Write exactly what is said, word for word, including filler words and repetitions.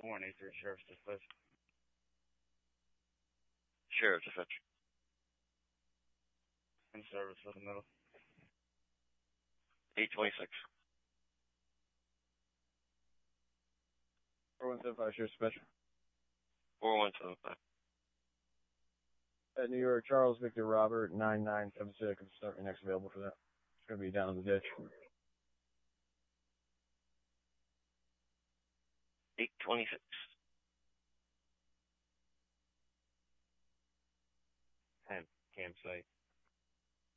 one eight three Sheriff's Dispatch. Sheriff's Dispatch. In service for the middle. eight twenty-six. four one seven five Sheriff's Dispatch. four one seven five. At New York, Charles Victor Robert, nine nine seven six. Start your next available for that. It's going to be down in the ditch. eight twenty-six. ten, campsite.